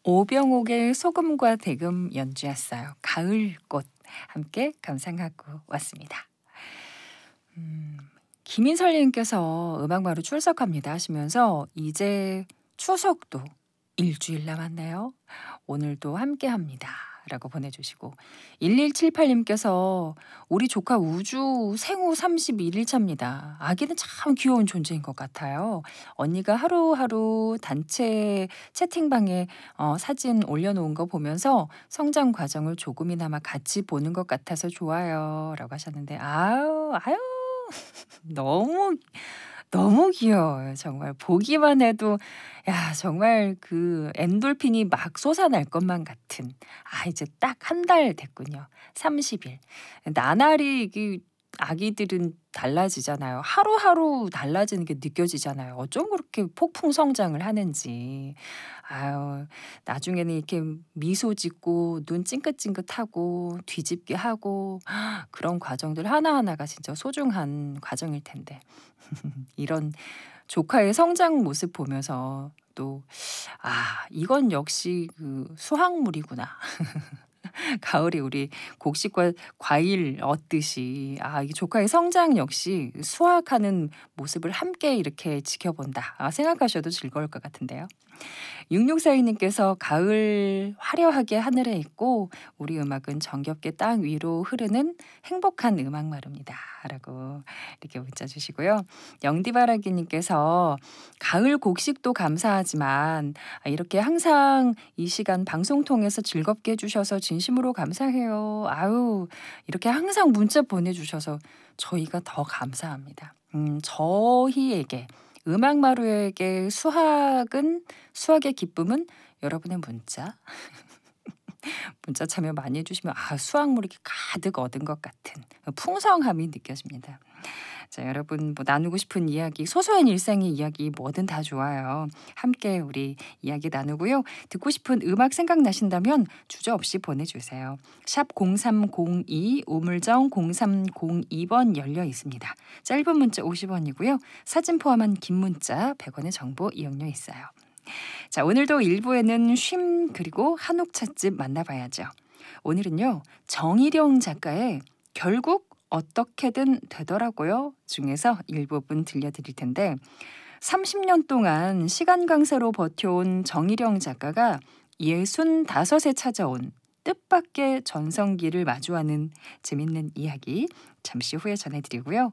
오병옥의 소금과 대금 연주였어요. 가을꽃 함께 감상하고 왔습니다. 음, 김인설님께서 음악마루 출석합니다 하시면서 이제 추석도 일주일 남았네요. 오늘도 함께합니다. 라고 보내주시고 1178님께서 우리 조카 우주 생후 31일 차입니다. 아기는 참 귀여운 존재인 것 같아요. 언니가 하루하루 단체 채팅방에 사진 올려놓은 거 보면서 성장 과정을 조금이나마 같이 보는 것 같아서 좋아요. 라고 하셨는데 아유 너무 너무 귀여워요. 정말 보기만 해도 야 정말 그 엔돌핀이 막 솟아날 것만 같은 이제 딱 한 달 됐군요. 30일. 나날이 이게 아기들은 달라지잖아요. 하루하루 달라지는 게 느껴지잖아요. 어쩜 그렇게 폭풍 성장을 하는지. 아유 나중에는 이렇게 미소 짓고 눈 찡긋찡긋하고 뒤집게 하고 그런 과정들 하나하나가 진짜 소중한 과정일 텐데. 이런 조카의 성장 모습 보면서 또 '이건 역시 그 수확물이구나.' 가을에 우리 곡식과 과일 얻듯이 이 조카의 성장 역시 수확하는 모습을 함께 이렇게 지켜본다. 생각하셔도 즐거울 것 같은데요. 6642님께서 가을 화려하게 하늘에 있고 우리 음악은 정겹게 땅 위로 흐르는 행복한 음악 마루입니다. 라고 이렇게 문자 주시고요. 영디바라기님께서 가을 곡식도 감사하지만 이렇게 항상 이 시간 방송 통해서 즐겁게 해주셔서 진심으로 감사해요. 아유 이렇게 항상 문자 보내주셔서 저희가 더 감사합니다. 저희에게 음악마루에게 수학의 기쁨은 여러분의 문자 참여 많이 해주시면 수확물이 이렇게 가득 얻은 것 같은 풍성함이 느껴집니다. 자, 여러분 뭐 나누고 싶은 이야기, 소소한 일상의 이야기 뭐든 다 좋아요. 함께 우리 이야기 나누고요. 듣고 싶은 음악 생각나신다면 주저없이 보내주세요. 샵 0302 우물정 0302번 열려 있습니다. 짧은 문자 50원이고요. 사진 포함한 긴 문자 100원의 정보 이용료 있어요. 자, 오늘도 1부에는 쉼 그리고 한옥 찻집 만나봐야죠. 오늘은요. 정일영 작가의 결국 어떻게든 되더라고요 중에서 일부분 들려드릴 텐데 30년 동안 시간 강사로 버텨온 정일영 작가가 65에 찾아온 뜻밖의 전성기를 마주하는 재밌는 이야기 잠시 후에 전해드리고요.